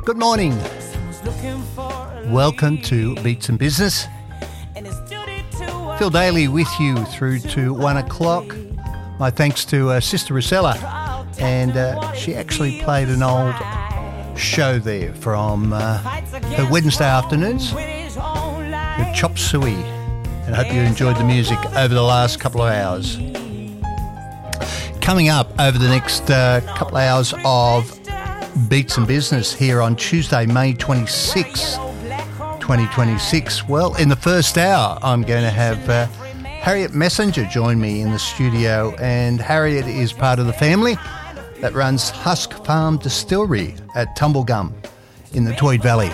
Good morning. Welcome to Beats and Business. Phil Daly with you through to 1 o'clock. My thanks to Sister Rosella. And she actually played an old show there from her Wednesday afternoons with Chop Suey. And I hope you enjoyed the music over the last couple of hours. Coming up over the next couple of hours of Beats and Business here on Tuesday, May 26, 2026. Well, in the first hour, I'm going to have Harriet Messenger join me in the studio, and Harriet is part of the family that runs Husk Farm Distillery at Tumblegum in the Tweed Valley.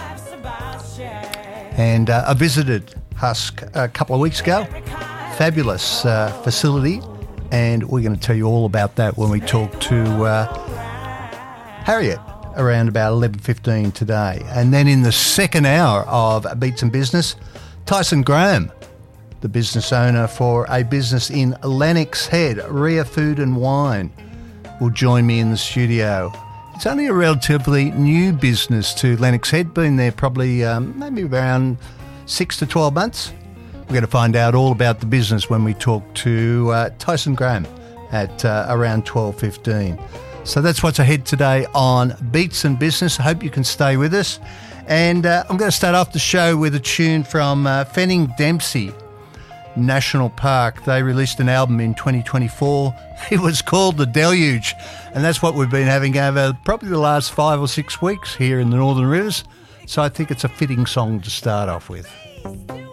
And I visited Husk a couple of weeks ago. Fabulous facility, and we're going to tell you all about that when we talk to Harriet around about 11:15 today. And then in the second hour of Beats and Business, Tyson Graham, the business owner for a business in Lennox Head, Rhea Food and Wine, will join me in the studio. It's only a relatively new business to Lennox Head, been there probably maybe around 6 to 12 months. We're going to find out all about the business when we talk to Tyson Graham at around 12:15. So that's what's ahead today on Beats and Business. I hope you can stay with us. And I'm going to start off the show with a tune from Fanning Dempsey National Park. They released an album in 2024. It was called The Deluge. And that's what we've been having over probably the last 5 or 6 weeks here in the Northern Rivers. So I think it's a fitting song to start off with.